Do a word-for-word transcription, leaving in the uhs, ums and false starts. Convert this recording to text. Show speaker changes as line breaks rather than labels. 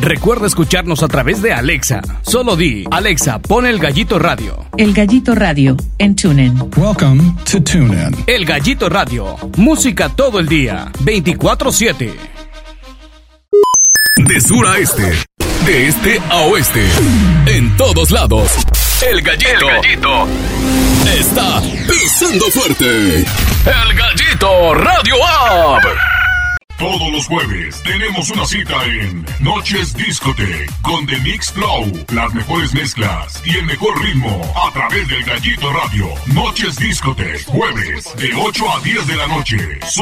Recuerda escucharnos a través de Alexa. Solo di, Alexa, pon El Gallito Radio.
El Gallito Radio en TuneIn.
Welcome to TuneIn.
El Gallito Radio. Música todo el día. veinticuatro siete.
De sur a este. De este a oeste. En todos lados. El Gallito. El Gallito está pisando fuerte. El Gallito Radio App.
Todos los jueves tenemos una cita en Noches Discote con The Mix Flow, las mejores mezclas y el mejor ritmo a través del Gallito Radio. Noches Discote, jueves de ocho a diez de la noche.